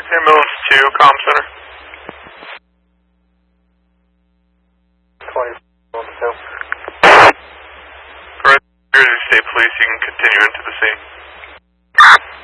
Ambulance 2, comm center. 20. Jersey State Police, you can continue into the scene.